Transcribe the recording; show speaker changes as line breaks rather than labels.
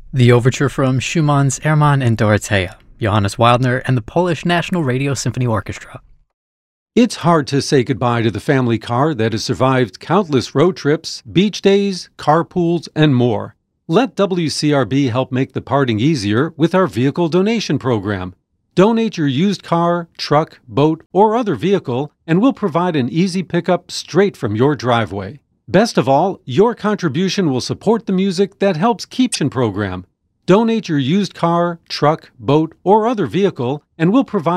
The overture from Schumann's Hermann and Dorothea, Johannes Wildner, and the Polish National Radio Symphony Orchestra.
It's hard to say goodbye to the family car that has survived countless road trips, beach days, carpools, and more. Let WCRB help make the parting easier with our vehicle donation program. Donate your used car, truck, boat, or other vehicle, and we'll provide an easy pickup straight from your driveway. Best of all, your contribution will support the music that helps keep the program. Donate your used car, truck, boat, or other vehicle, and we'll provide